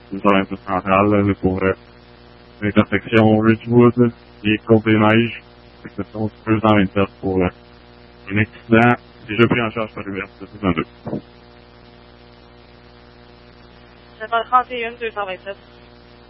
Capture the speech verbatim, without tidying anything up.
c'est sur l'Institut central, là, pour euh, l'intersection Ridgewood, là, et Côte-des-Neiges. Fait que c'est ça, deux cent vingt-sept pour euh, un accident déjà pris en charge par l'Université soixante-deux. C'est pas trente et un deux cent vingt-sept.